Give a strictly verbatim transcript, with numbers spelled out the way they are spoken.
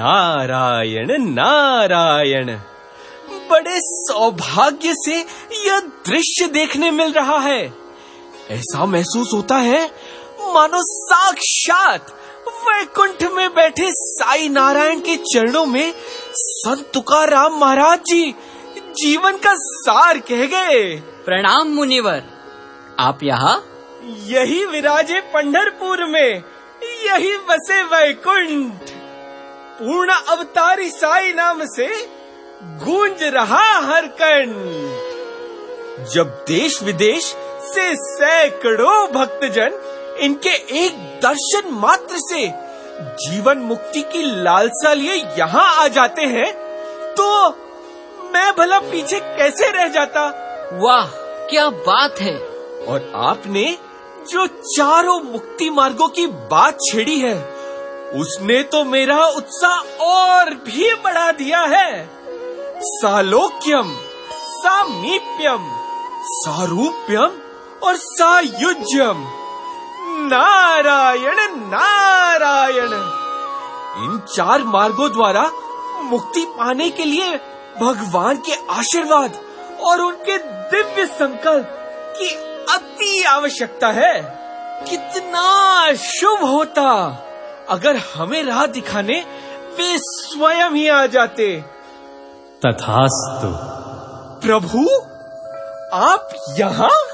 नारायण नारायण, बड़े सौभाग्य से यह दृश्य देखने मिल रहा है। ऐसा महसूस होता है मानो साक्षात वैकुंठ में बैठे साईं नारायण के चरणों में संत तुकाराम महाराज जी जीवन का सार कह गए। प्रणाम मुनिवर, आप यहाँ? यही विराजे पंढरपुर में, यही बसे वैकुंठ। पूर्ण अवतारी साई नाम से गूंज रहा हर कण। जब देश विदेश से सैकड़ों भक्तजन इनके एक दर्शन मात्र से जीवन मुक्ति की लालसा लिए यहाँ आ जाते हैं, तो मैं भला पीछे कैसे रह जाता। वाह, क्या बात है। और आपने जो चारों मुक्ति मार्गों की बात छेड़ी है, उसने तो मेरा उत्साह और भी बढ़ा दिया है। सालोक्यम, सामीप्यम, सारूप्यम और सायुज्यम, नारायण नारायण। इन चार मार्गों द्वारा मुक्ति पाने के लिए भगवान के आशीर्वाद और उनके दिव्य संकल्प की अति आवश्यकता है। कितना शुभ होता अगर हमें राह दिखाने वे स्वयं ही आ जाते। तथास्तु। प्रभु, आप यहाँ?